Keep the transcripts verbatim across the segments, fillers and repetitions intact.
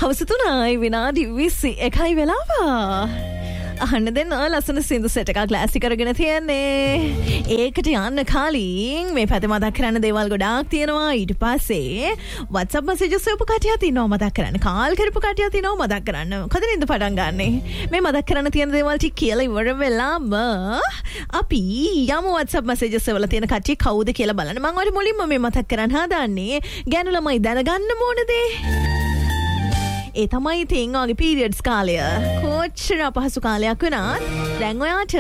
හවස තුනයි විනාඩි විසි එකයි වෙලාව. අහන්න දෙන්න ලස්සන සින්දු සෙට් එකක් ක්ලාසික් කරගෙන තියෙන්නේ. ඒකට යන්න කලින් මේ පැත්තේ මතක් කරන්න දේවල් ගොඩාක් තියෙනවා. ඊට පස්සේ WhatsApp messages ඔප කටියක් තියෙනවා මතක් කරන්න. කාල් කරපු කටියක් තියෙනවා මතක් කරන්න. කදින් ඉඳ පටන් ගන්නෙ. මේ මතක් කරන්න තියෙන දේවල් ටික කියලා ඉවර වෙලාම අපි යමු WhatsApp messages වල තියෙන කටිය කවුද කියලා බලන්න. මම ඔයාලට මුලින්ම මේ මතක් කරන්න හදාන්නේ ගෑනු ළමයි දැනගන්න ඕන දේ. ඒ තමයි ඉතින් ඔයාගේ පීරියඩ්ස් කාලය. කොච්චර අපහසු කාලයක් වුණත් දැන් ඔයාට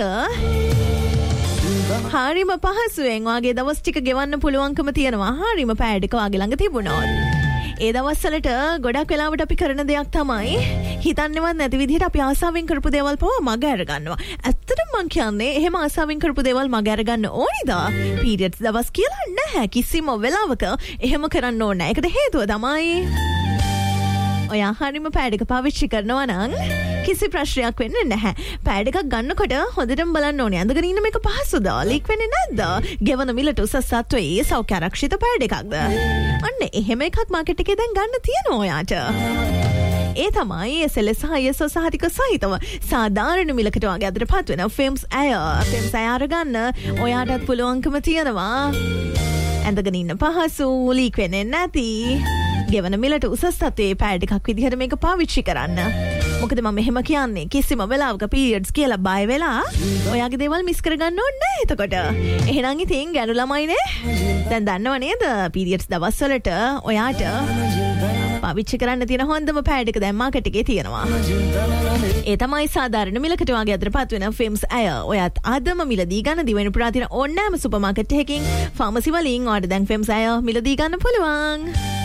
හරිම පහසුවෙන් ඔයාගේ දවස් ටික ගෙවන්න පුළුවන්කම තියෙනවා. හරිම පෑඩ් එක ඔයාගේ ළඟ තිබුණොත්. ඒ දවස්වලට ගොඩක් වෙලාවට අපි කරන දෙයක් තමයි හිතන්නේවත් නැති විදිහට අපි ආසාවෙන් කරපු දේවල් පවා මග අරගන්නවා. ඇත්තටම මං කියන්නේ එහෙම ආසාවෙන් කරපු දේවල් මග අරගන්න ඕනිද? පීරියඩ්ස් දවස් කියලා නැහැ. කිසිම වෙලාවක එහෙම කරන්න ඕනේ නැහැ. ඒකට හේතුව තමයි ඔයා හරිම පෑඩ් එක පාවිච්චි කරනවා නම් කිසි ප්‍රශ්නයක් වෙන්නේ නැහැ. පෑඩ් එකක් ගන්නකොට හොඳටම බලන්න ඕනේ. අඳගෙන ඉන්න මේක පහසුද? ලීක් වෙන්නේ නැද්ද? ගෙවන මිලට උසස් සත්වයේ සෞඛ්‍ය ආරක්ෂිත පෑඩ් එකක්ද? අන්න එහෙම එකක් මාකට් එකේ දැන් ගන්න තියෙනවා ඔයාට. ඒ තමයි S L S I S O සහතික සහිතව සාධාරණ මිලකට වගේ අදටපත් වෙන ෆිල්ම්ස් අය. ෆිල්ම්ස් අය අරගන්න ඔයාටත් පුළුවන්කම තියෙනවා. ඇඳගෙන ඉන්න පහසු, ලීක් වෙන්නේ නැති ගෙවන මිලට උසස් තත්ත්වයේ පෑඩ් එකක් විදිහට මේක පාවිච්චි කරන්න. මොකද මම මෙහෙම කියන්නේ කිසිම වෙලාවක පීරියඩ්ස් කියලා බය වෙලා ඔයාගේ දේවල් මිස් කරගන්න ඕනේ නැහැ එතකොට. එහෙනම් ඉතින් ගෑනු ළමයිනේ දැන් දන්නව නේද පීරියඩ්ස් දවස්වලට ඔයාට පාවිච්චි කරන්න තියෙන හොඳම පෑඩ් එක දැන් මාකට් එකේ තියෙනවා. ඒ තමයි සාධාරණ මිලකට වගේ අදටපත් වෙන ෆිල්ම්ස් අය. ඔයත් අදම මිලදී ගන්න දිවෙන පුරා තියෙන ඕනෑම සුපර් මාකට් එකකින් ෆාමසි වලින් ඔයාට දැන් ෆිල්ම්ස් අය මිලදී ගන්න පුළුවන්.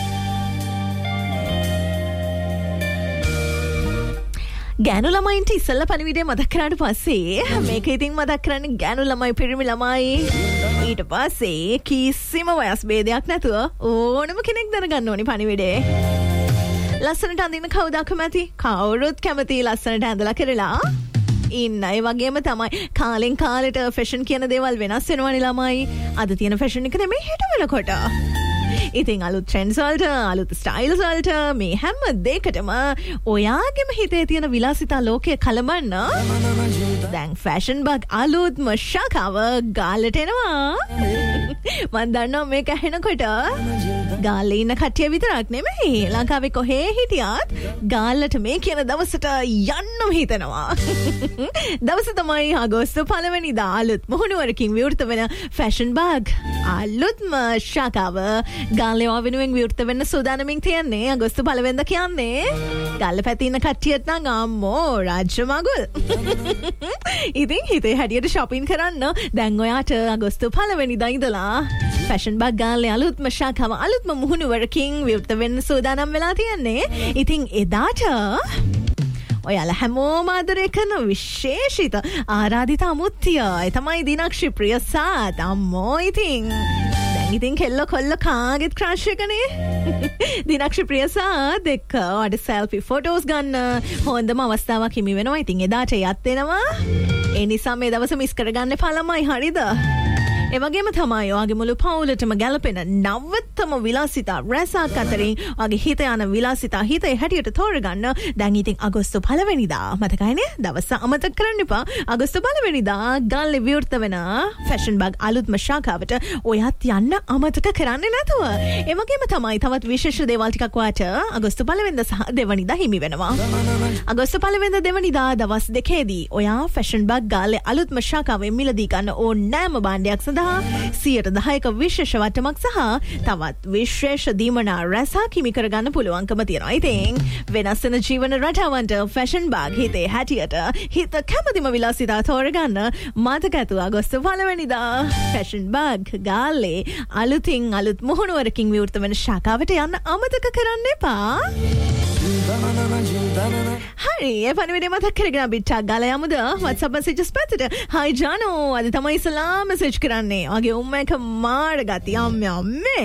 ගෑනු ළමයින්ට ඉස්සෙල්ලා පණිවිඩය මතක් කරාට පස්සේ මේක ඉතින් මතක් කරන්නේ ගෑනු ළමයි පිරිමි ළමයි ඊට පස්සේ කිසිම වයස් ભેදයක් නැතුව ඕනම කෙනෙක් දැනගන්න ඕනි පණිවිඩේ. ලස්සනට අඳින්න කවුද කැමති? කවුරුත් කැමති ලස්සනට ඇඳලා කරලා ඉන්න. ඒ වගේම තමයි කාලෙන් කාලෙට ෆැෂන් කියන දේවල් වෙනස් වෙනවනේ ළමයි. අද තියෙන ෆැෂන් එක නෙමෙයි හෙට වෙනකොට. ඉතින් අලුත් ට්‍රෙන්ඩ්ස් වලට අලුත් ස්ටයිල්ස් වලට මේ හැම දෙයකටම ඔයාගෙම හිතේ තියෙන විලාසිතා ලෝකය කලබන්න දැන් ෆැෂන් බග් අලුත්ම ශාඛාව ගාල්ලට එනවා. මම දන්නවා මේක ඇහෙනකොට ගාල්ලේ ඉන්න කට්ටිය විතරක් නෙමෙයි ලංකාවේ කොහේ හිටියත් ගාල්ලට මේ කියන දවසට යන්නම හිතෙනවා. දවස තමයි අගෝස්තු පළවෙනිදා අලුත් මුහුණුවරකින් විවෘත වෙන ෆැෂන් බග් අලුත්ම ශාඛාව ගාල්ලේ වෙනුවෙන් විවෘත වෙන්න සූදානමින් තියන්නේ. අගෝස්තු පළවෙනිදා කියන්නේ ගාල්ල පැත්තේ ඉන්න කට්ටියට නම් අම්මෝ රාජ්‍ය මගුල්. ඉතින් හිතේ හැටියට shopping කරන්න දැන් ඔයාට අගෝස්තු පළවෙනිදා ඉඳලා ෆැෂන් බග් ගාල්ලේ අලුත්ම ශාඛාව අලුත්ම මුහුණුවරකින් විවෘත වෙන්න සූදානම් වෙලා තියන්නේ. ඉතින් එදාට ඔයාලා හැමෝම ආදරය කරන විශේෂිත ආරාධිත අමුත්තිය ඒ තමයි දිනක්ෂි ප්‍රියසාද්. අම්මෝ ඉතින් දැන් ඉතින් කෙල්ල කොල්ල කාගෙත් ක්‍රෂ් එකනේ. දිනක්ෂි ප්‍රියසාද් එක්ක ඔයාට සෙල්ෆි ෆොටෝස් ගන්න හොඳම අවස්ථාවක් හිමි වෙනවා. ඉතින් එදාට යත් වෙනවා. ඒ නිසා මේ දවස මිස් කරගන්න එපා ළමයි. හරිද? ඒ වගේම තමයි ඔයාගේ මුළු පවුලටම ගැලපෙන නවත්තම විලාසිතා රැසක් අතරින් ඔයාගේ හිත යන විලාසිතා හිතේ හැටියට තෝරගන්න දැන් ඉතින් අගෝස්තු පළවෙනිදා මතකයිනේ දවස අමතක කරන්න එපා. අගෝස්තු පළවෙනිදා ගාල්ලේ විවෘත වෙන ෆැෂන් බග් අලුත්ම ශාඛාවට ඔයත් යන්න අමතක කරන්නේ නැතුව. ඒ වගේම තමයි තවත් විශේෂ දේවල් ටිකක් ඔයාට අගෝස්තු පළවෙනිදා සහ දෙවනිදා හිමි වෙනවා. අගෝස්තු පළවෙනිදා දෙවනිදා දවස් දෙකේදී ඔයා ෆැෂන් බග් ගාල්ලේ අලුත්ම ශාඛාවෙන් මිලදී ගන්න ඕනෑම භාණ්ඩයක් සඳහා සියයට දහයක විශේෂ වටමක් සහ තවත් විශේෂ දීමනා රැසක් හිමි කරගන්න පුළුවන්කම තියෙනවා. ඉතින් වෙනස් වෙන ජීවන රටාවන්ට ෆැෂන් බග් හිතේ හැටියට හිත කැමතිම විලාසිතා තෝරගන්න මතක ඇතුව අගෝස්තු පළවෙනිදා ෆැෂන් බග් ගාල්ලේ අලුතින් අලුත් මුහුණුවරකින් විවෘත වෙන ශාඛාවට යන්න අමතක කරන්න එපා. හරි ඒ පණිවිඩය මතක් කරගෙන අපි ටැග් ගාලා යමුද WhatsApp messages පැත්තට. hi ජානෝ අද තමයි ඉස්ලාම් message කරන්නේ. ඔයාගේ උම්ම එක මාර ගති අම්මේ අම්මේ.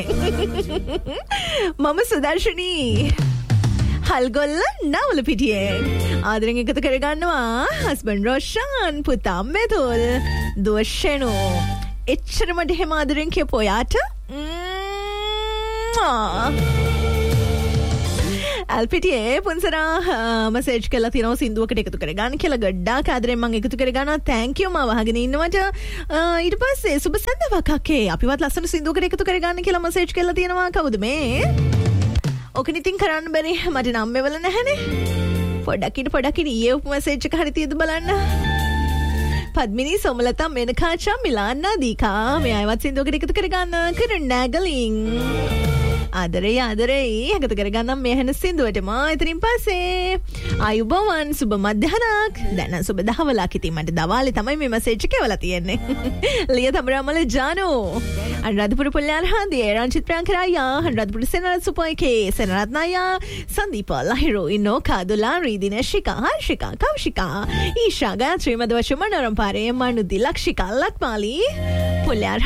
මම සුදර්ශනී හල්ගොල්ල නවල පිටියෙන් ආදරෙන් එකතු කරගන්නවා හස්බන්ඩ් රොෂාන් පුතා මෙතුල් දුව ෂෙනෝ. එච්චරමට එහෙම ආදරෙන් කියපු ඔයාට ඇල්පිටියේ පුන්සරා මසේජ් කළා තියෙනවා සින්දුවකට එකතු කරගන්න කියලා ගොඩාක් ආදරෙන් මම එකතු කරගන්නවා thank you මම වහගෙන ඉන්නවට ඊට පස්සේ සුබ සන්දාවක් අක්කේ අපිවත් ලස්සන සින්දුවකට එකතු කරගන්න කියලා මසේජ් කළා තියෙනවා කවුද මේ ඔකන ඉතින් කරන්න බැරි මට නම් මෙවල නැහැනේ පොඩක් ඉන්න පොඩක් ඉන්න ඊයේ උප මසේජ් එක හරි තියද බලන්න පද්මිනී සෝමලතා මෙනකාචා මිලාන්නා දීකා මේ අයවත් සින්දුවකට එකතු කරගන්න කරන්න නැගලින් ආදරේ ආදරේ එකතු කරගන්නම් මේ හැන සින්දුවටම එතනින් පස්සේ ආයුබෝවන් සුබ මධ්‍යහනක් දැන් සුබ දහවලක් ඉතින් මට දවාලේ තමයි මේ මැසේජ් එක එවලා තියෙන්නේ ලිය තමරමල ජානෝ අනුරාධපුර පුල්ලාරහාදී රංචිත් ප්‍රාංකරායා අනුරාධපුර සෙනරත් සුපෝයිකේ සෙනරත්නායා සංදීප ලහිරු ඉන්නෝ කාදුලා රීදින ශිකා හර්ෂිකා කෞශිකා ඊෂා ගාත්‍රී මදවච මනරම් පාරේ මනුදි Lakshika Lakmali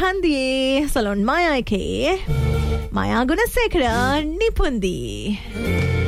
පුල්ලාරහාදී සලොන් මායාකේ Maya Gunasekara Nipundi